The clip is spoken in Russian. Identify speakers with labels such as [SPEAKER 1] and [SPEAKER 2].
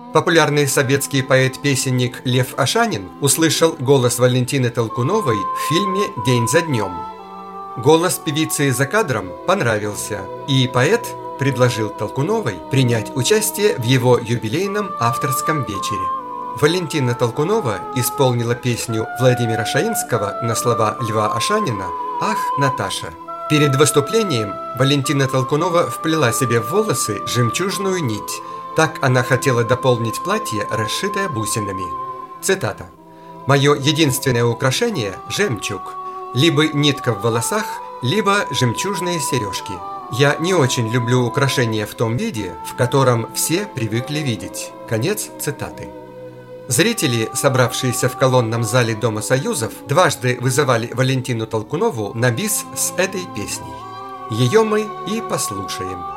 [SPEAKER 1] Популярный советский поэт-песенник Лев Ашанин услышал голос Валентины Толкуновой в фильме «День за днем». Голос певицы за кадром понравился, и поэт предложил Толкуновой принять участие в его юбилейном авторском вечере. Валентина Толкунова исполнила песню Владимира Шаинского на слова Льва Ашанина «Ах, Наташа». Перед выступлением Валентина Толкунова вплела себе в волосы жемчужную нить. Так она хотела дополнить платье, расшитое бусинами. Цитата. «Мое единственное украшение – жемчуг. Либо нитка в волосах, либо жемчужные сережки. Я не очень люблю украшения в том виде, в котором все привыкли видеть». Конец цитаты. Зрители, собравшиеся в колонном зале Дома Союзов, дважды вызывали Валентину Толкунову на бис с этой песней. Ее мы и послушаем.